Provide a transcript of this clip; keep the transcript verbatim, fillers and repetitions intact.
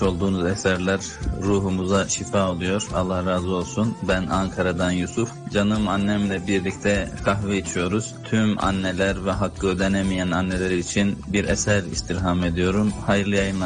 yapmış olduğunuz eserler ruhumuza şifa oluyor. Allah razı olsun. Ben Ankara'dan Yusuf. Canım annemle birlikte kahve içiyoruz. Tüm anneler ve hakkı ödenemeyen anneler için bir eser istirham ediyorum. Hayırlı yayınlar.